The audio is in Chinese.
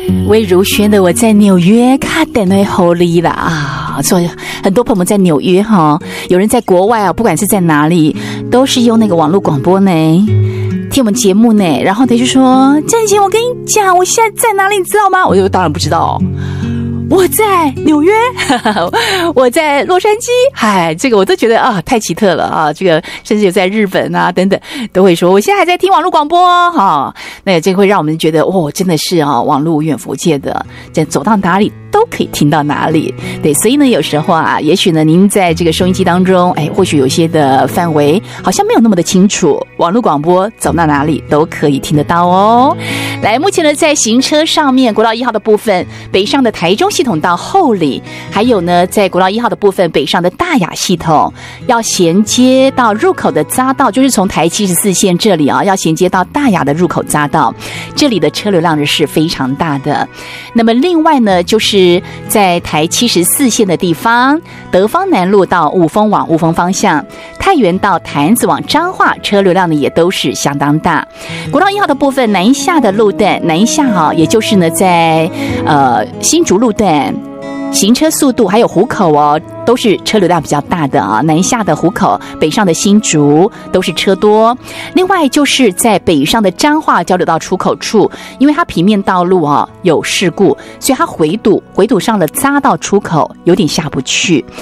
魏如萱的我在纽约卡等的后里啦啊，所以很多朋友在纽约哈，有人在国外啊，不管是在哪里，都是用那个网络广播呢，听我们节目呢，然后他就说：“郑姐，我跟你讲，我现在在哪里，你知道吗？”我就当然不知道。我在纽约，我在洛杉矶，嗨，这个我都觉得啊太奇特了啊！这个甚至有在日本啊等等，都会说我现在还在听网络广播哈。那这个会让我们觉得哦，真的是啊，网络无远弗届的，这走到哪里都可以听到哪里。对，所以呢，有时候啊，也许呢，您在这个收音机当中，哎，或许有些的范围好像没有那么的清楚，网络广播走到哪里都可以听得到哦。来，目前呢，在行车上面，国道1号的部分，北上的台中系统到后里，还有呢，在国道1号的部分，北上的大雅系统要衔接到入口的匝道，就是从台74线这里啊，要衔接到大雅的入口匝道，这里的车流量是非常大的。那么另外呢，就是在台74线的地方，德芳南路到雾峰往雾峰方向，太原到潭子往彰化，车流量呢也都是相当大。国道1号的部分，南下的路段，南下啊，也就是呢在新竹路段，行车速度还有湖口哦，都是车流量比较大的啊。南下的湖口，北上的新竹都是车多。另外就是在北上的彰化交流道出口处，因为它平面道路啊有事故，所以它回堵上了匝道出口，有点下不去。